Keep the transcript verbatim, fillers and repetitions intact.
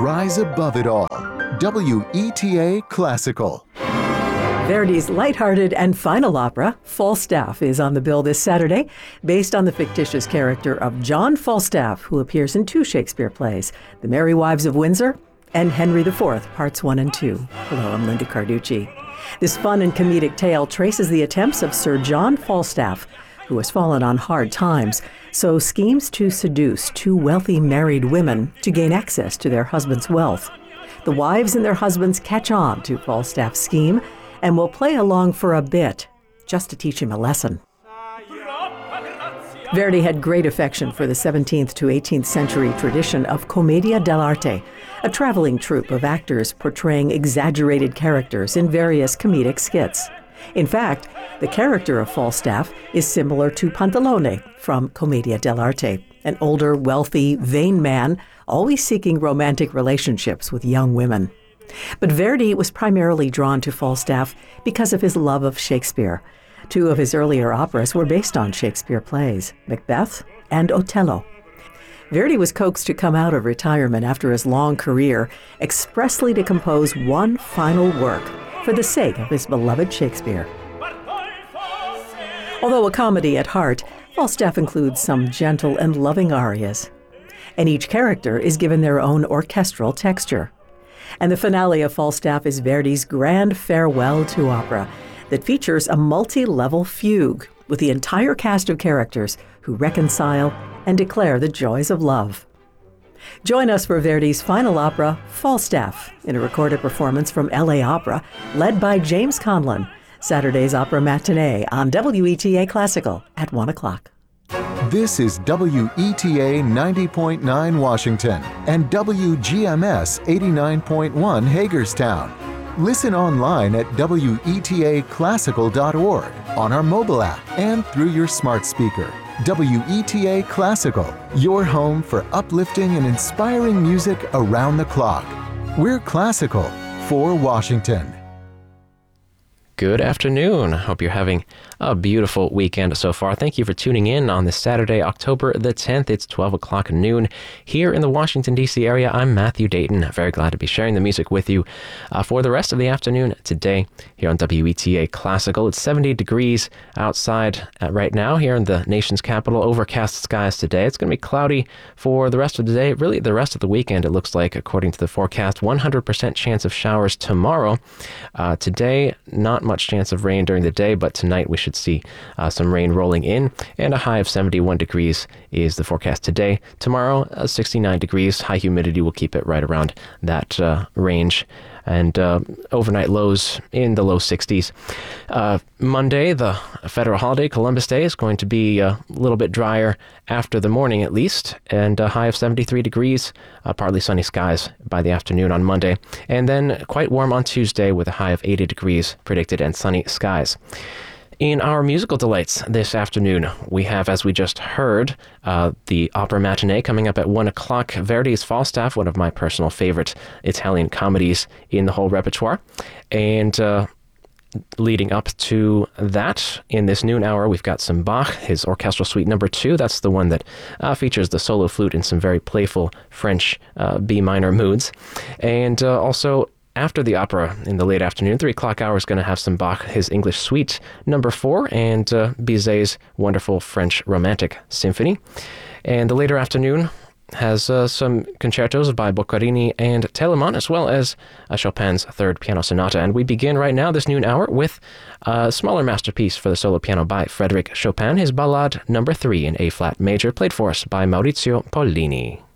rise above it all. W E T A Classical. Verdi's lighthearted and final opera, Falstaff, is on the bill this Saturday, based on the fictitious character of John Falstaff, who appears in two Shakespeare plays, The Merry Wives of Windsor and Henry the Fourth, Parts one and two. Hello, I'm Linda Carducci. This fun and comedic tale traces the attempts of Sir John Falstaff, who has fallen on hard times, so schemes to seduce two wealthy married women to gain access to their husband's wealth. The wives and their husbands catch on to Falstaff's scheme and will play along for a bit, just to teach him a lesson. Verdi had great affection for the seventeenth to eighteenth century tradition of commedia dell'arte, a traveling troupe of actors portraying exaggerated characters in various comedic skits. In fact, the character of Falstaff is similar to Pantalone from Commedia dell'arte, an older, wealthy, vain man always seeking romantic relationships with young women. But Verdi was primarily drawn to Falstaff because of his love of Shakespeare. Two of his earlier operas were based on Shakespeare plays, Macbeth and Otello. Verdi was coaxed to come out of retirement after his long career expressly to compose one final work for the sake of his beloved Shakespeare. Although a comedy at heart, Falstaff includes some gentle and loving arias, and each character is given their own orchestral texture. And the finale of Falstaff is Verdi's grand farewell to opera that features a multi-level fugue with the entire cast of characters who reconcile and declare the joys of love. Join us for Verdi's final opera, Falstaff, in a recorded performance from L A Opera, led by James Conlon, Saturday's opera matinee on W E T A Classical at one o'clock. This is W E T A ninety point nine Washington and W G M S eighty-nine point one Hagerstown. Listen online at W E T A classical dot org, on our mobile app, and through your smart speaker. W E T A Classical, your home for uplifting and inspiring music around the clock. We're classical for Washington. Good afternoon. Hope you're having a beautiful weekend so far. Thank you for tuning in on this Saturday, October the tenth. It's twelve o'clock noon here in the Washington, D C area. I'm Matthew Dayton. Very glad to be sharing the music with you uh, for the rest of the afternoon today here on W E T A Classical. It's seventy degrees outside uh, right now here in the nation's capital. Overcast skies today. It's going to be cloudy for the rest of the day. Really, the rest of the weekend, it looks like, according to the forecast. one hundred percent chance of showers tomorrow. Uh, today, not much chance of rain during the day, but tonight we should see uh, some rain rolling in, and a high of seventy-one degrees is the forecast today. Tomorrow, uh, sixty-nine degrees. High humidity will keep it right around that uh, range, and uh, overnight lows in the low sixties. Uh, Monday, the federal holiday, Columbus Day, is going to be a little bit drier after the morning at least, and a high of seventy-three degrees, uh, partly sunny skies by the afternoon on Monday, and then quite warm on Tuesday with a high of eighty degrees predicted and sunny skies. In our musical delights this afternoon, we have, as we just heard, uh, the opera matinee coming up at one o'clock. Verdi's Falstaff, one of my personal favorite Italian comedies in the whole repertoire. And uh, leading up to that, in this noon hour, we've got some Bach, his Orchestral Suite number two. That's the one that uh, features the solo flute in some very playful French uh, B minor moods. And uh, also, after the opera in the late afternoon, three o'clock hour is going to have some Bach, his English Suite number four, and uh, Bizet's wonderful French Romantic Symphony. And the later afternoon has uh, some concertos by Boccherini and Telemann, as well as uh, Chopin's Third Piano Sonata. And we begin right now, this noon hour, with a smaller masterpiece for the solo piano by Frédéric Chopin, his Ballade number three in A-flat major, played for us by Maurizio Pollini.